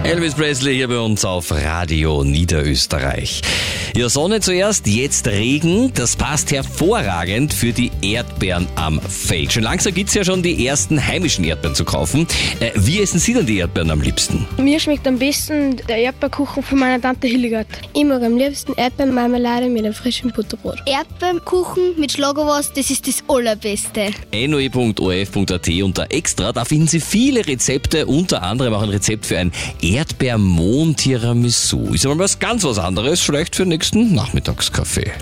Elvis Presley hier bei uns auf Radio Niederösterreich. Ja, Sonne zuerst, jetzt Regen. Das passt hervorragend für die Erdbeeren am Feld. Schon langsam gibt's ja schon die ersten heimischen Erdbeeren zu kaufen. Wie essen Sie denn die Erdbeeren am liebsten? Mir schmeckt am besten der Erdbeerkuchen von meiner Tante Hildegard. Ich mag am liebsten Erdbeermarmelade mit einem frischen Butterbrot. Erdbeerkuchen mit Schlagerwurst, das ist das Allerbeste. noe.orf.at unter Extra, da finden Sie viele Rezepte, unter anderem auch ein Rezept für ein Erdbeermohn-Tiramisu. Ist aber was ganz was anderes, vielleicht für den nächsten Nachmittagskaffee.